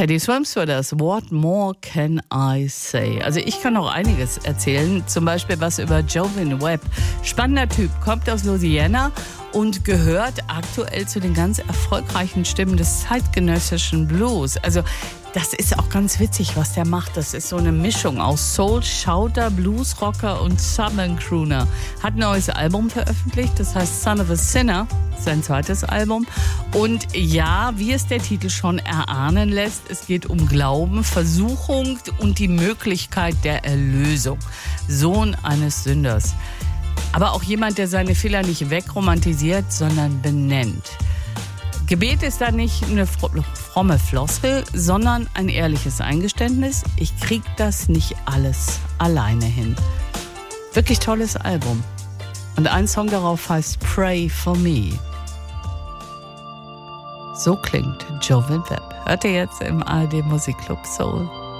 Teddy Swims war das. What more can I say? Also ich kann noch einiges erzählen, zum Beispiel was über Jovin Webb. Spannender Typ, kommt aus Louisiana und gehört aktuell zu den ganz erfolgreichen Stimmen des zeitgenössischen Blues. Also das ist auch ganz witzig, was der macht. Das ist so eine Mischung aus Soul, Shouter, Bluesrocker und Southern Crooner. Hat ein neues Album veröffentlicht, das heißt Son of a Sinner, sein zweites Album. Und ja, wie es der Titel schon erahnen lässt, es geht um Glauben, Versuchung und die Möglichkeit der Erlösung. Sohn eines Sünders. Aber auch jemand, der seine Fehler nicht wegromantisiert, sondern benennt. Gebet ist da nicht eine fromme Floskel, sondern ein ehrliches Eingeständnis. Ich krieg das nicht alles alleine hin. Wirklich tolles Album. Und ein Song darauf heißt Pray for Me. So klingt Jovin Webb. Hört ihr jetzt im ARD Musikclub Soul.